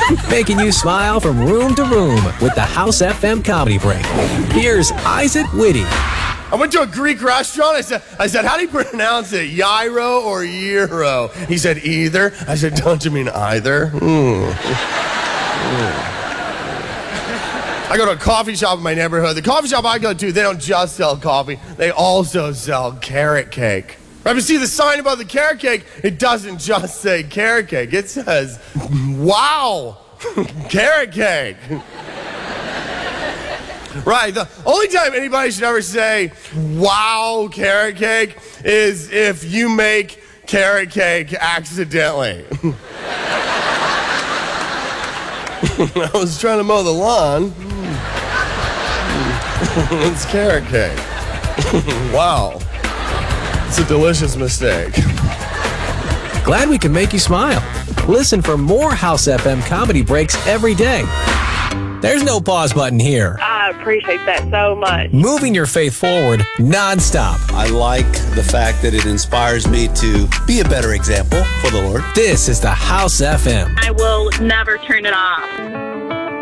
Making you smile from room to room with the House FM Comedy Break. Here's Isaac Whitty. I went to a Greek restaurant. I said, how do you pronounce it? Gyro or gyro? He said, either. I said, don't you mean either? I go to a coffee shop in my neighborhood. The coffee shop I go to, they don't just sell coffee. They also sell carrot cake. Right, but see the sign above the carrot cake, it doesn't just say carrot cake. It says, wow, carrot cake. Right, the only time anybody should ever say, wow, carrot cake, is if you make carrot cake accidentally. I was trying to mow the lawn. It's carrot cake. Wow. It's a delicious mistake. Glad we can make you smile. Listen for more House FM Comedy Breaks every day. There's no pause button here. I appreciate that so much. Moving your faith forward nonstop. I like the fact that it inspires me to be a better example for the Lord. This is the House FM. I will never turn it off.